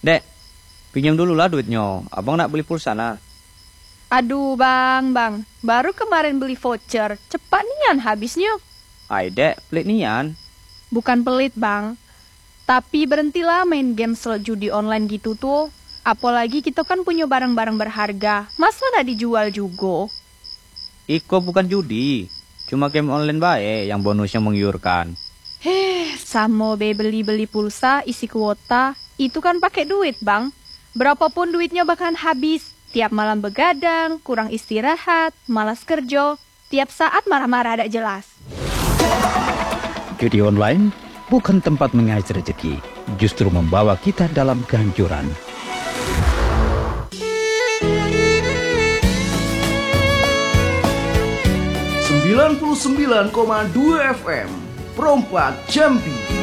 Dek, pinjam dulu lah duitnya. Abang nak beli pulsa nah. Aduh bang, baru kemarin beli voucher, cepat nian habisnya. Ay dek, pelit nian. Bukan pelit bang, tapi berhentilah main game slot judi online gitu tuh. Apalagi kita kan punya barang-barang berharga, masa nak dijual juga? Iko bukan judi, cuma game online bae yang bonusnya menggiurkan. Sama beli pulsa, isi kuota, itu kan pakai duit bang. Berapapun duitnya bahkan habis. Tiap malam begadang, kurang istirahat, malas kerja, tiap saat marah-marah ada jelas. Judi online bukan tempat mengais rezeki, justru membawa kita dalam kehancuran. Sembilan 99,2 FM Perompak Jambi.